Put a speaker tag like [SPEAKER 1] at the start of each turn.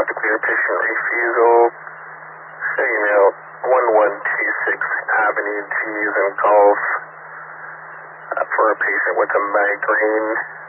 [SPEAKER 1] have to clear patient refusal. Setting out 1126 Avenue G's and Golf for a patient with a migraine.